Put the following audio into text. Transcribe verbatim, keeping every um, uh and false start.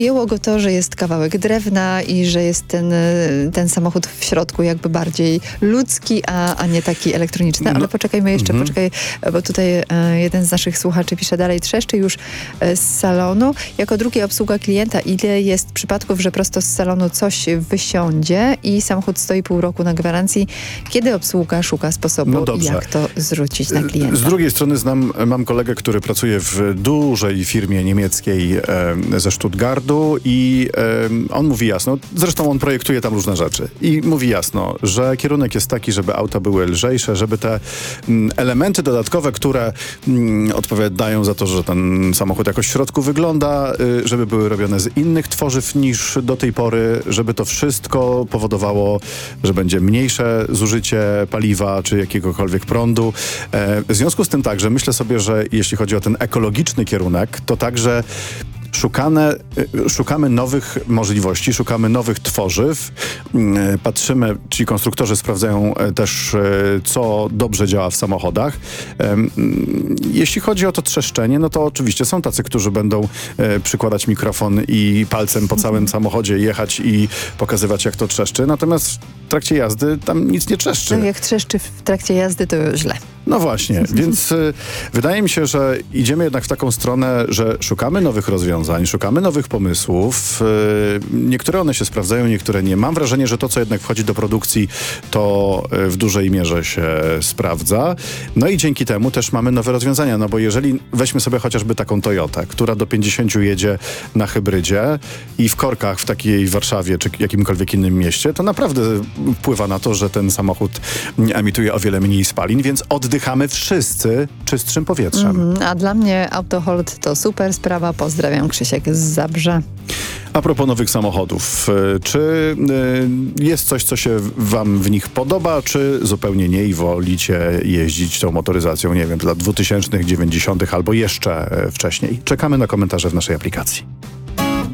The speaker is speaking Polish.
Jęło go to, że jest kawałek drewna i że jest ten, ten samochód w środku jakby bardziej ludzki, a, a nie taki elektroniczny. No. Ale poczekajmy jeszcze, Mhm. poczekaj, bo tutaj e, jeden z naszych słuchaczy pisze dalej, trzeszczy już e, z salonu. Jako drugie obsługa klienta. Ile jest przypadków, że prosto z salonu coś wysiądzie i samochód stoi pół roku na gwarancji? Kiedy obsługa szuka sposobu, No dobrze. jak to zwrócić na klienta? Z drugiej strony znam, mam kolegę, który pracuje w dużej firmie niemieckiej e, ze Stuttgartu i e, on mówi jasno, zresztą on projektuje tam różne rzeczy i mówi jasno, że kierunek jest taki, żeby auta były lżejsze, żeby te m, elementy dodatkowe, które m, odpowiadają za to, że ten samochód jakoś w środku wygląda, y, żeby były robione z innych tworzyw niż do tej pory, żeby to wszystko powodowało, że będzie mniejsze zużycie paliwa czy jakiegokolwiek prądu. E, w związku z tym także myślę sobie, że jeśli chodzi o ten ekologiczny kierunek, to także Szukane, szukamy nowych możliwości, szukamy nowych tworzyw. Patrzymy, ci konstruktorzy sprawdzają też, co dobrze działa w samochodach. Jeśli chodzi o to trzeszczenie, no to oczywiście są tacy, którzy będą przykładać mikrofon i palcem po całym samochodzie jechać i pokazywać, jak to trzeszczy. Natomiast w trakcie jazdy tam nic nie trzeszczy. No jak trzeszczy w trakcie jazdy, to źle. No właśnie, więc y, wydaje mi się, że idziemy jednak w taką stronę, że szukamy nowych rozwiązań, szukamy nowych pomysłów. Y, niektóre one się sprawdzają, niektóre nie. Mam wrażenie, że to, co jednak wchodzi do produkcji, to y, w dużej mierze się sprawdza. No i dzięki temu też mamy nowe rozwiązania, no bo jeżeli weźmy sobie chociażby taką Toyotę, która do pięćdziesięciu jedzie na hybrydzie i w korkach w takiej Warszawie czy jakimkolwiek innym mieście, to naprawdę wpływa na to, że ten samochód emituje o wiele mniej spalin, więc oddychamy wszyscy czystszym powietrzem. Mm, a dla mnie Autohold to super sprawa. Pozdrawiam, Krzysiek z Zabrze. A propos nowych samochodów, czy y, jest coś, co się wam w nich podoba, czy zupełnie nie i wolicie jeździć tą motoryzacją, nie wiem, z lat dwutysięcznych, dziewięćdziesiątych albo jeszcze wcześniej? Czekamy na komentarze w naszej aplikacji.